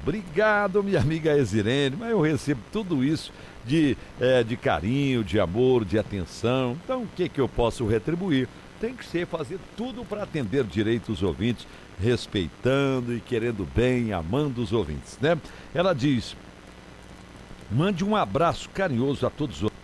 Obrigado, minha amiga Exirene, mas eu recebo tudo isso de carinho, de amor, de atenção. Então, o que eu posso retribuir? Tem que ser fazer tudo para atender direito os ouvintes, respeitando e querendo bem, amando os ouvintes, né? Ela diz: mande um abraço carinhoso a todos os